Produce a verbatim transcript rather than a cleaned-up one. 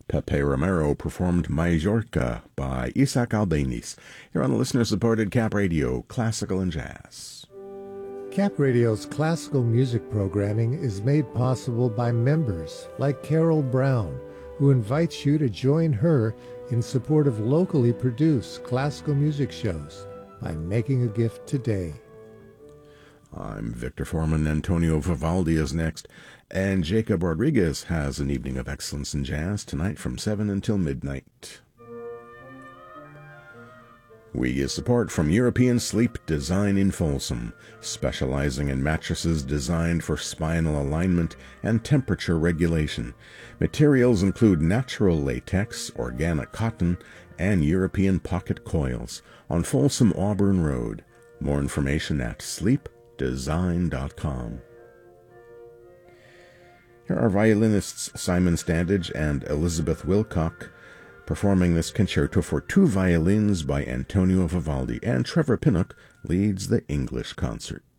Pepe Romero performed Majorca by Isaac Albeniz, here on the listener-supported Cap Radio, Classical and Jazz. Cap Radio's classical music programming is made possible by members like Carol Brown, who invites you to join her in support of locally produced classical music shows by making a gift today. I'm Victor Foreman. Antonio Vivaldi is next, and Jacob Rodriguez has an evening of excellence in jazz tonight from seven until midnight. We get support from European Sleep Design in Folsom, specializing in mattresses designed for spinal alignment and temperature regulation. Materials include natural latex, organic cotton, and European pocket coils on Folsom Auburn Road. More information at sleep design dot com. Here are violinists Simon Standage and Elizabeth Wilcock performing this concerto for two violins by Antonio Vivaldi, and Trevor Pinnock leads the English concert.